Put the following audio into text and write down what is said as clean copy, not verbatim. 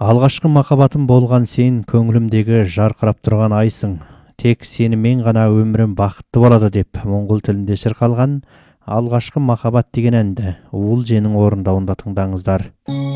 Алғашқы махаббатым болған сен көңілімдегі жарқырап тұрған айсың. Тек сенімен ғана өмірім бақытты болады деп моңғол тілінде шырқалған алғашқы махаббат деген әнді Уылженің орындауында тыңдаңыздар.